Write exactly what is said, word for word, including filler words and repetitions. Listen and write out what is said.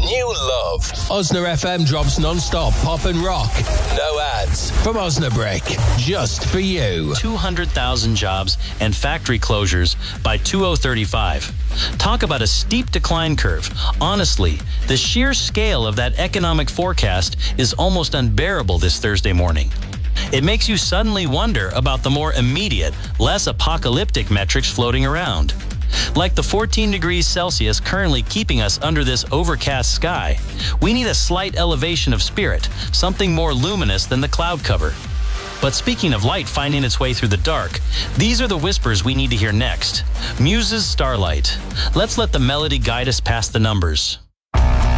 new love. Osna F M drops non-stop pop and rock. No ads from Osnabrick. Just for you. two hundred thousand jobs and factory closures by two thousand thirty-five. Talk about a steep decline curve. Honestly, the sheer scale of that economic forecast is almost unbearable this Thursday morning. It makes you suddenly wonder about the more immediate, less apocalyptic metrics floating around. Like the fourteen degrees Celsius currently keeping us under this overcast sky, we need a slight elevation of spirit, something more luminous than the cloud cover. But speaking of light finding its way through the dark, these are the whispers we need to hear next. Muse's Starlight. Let's let the melody guide us past the numbers.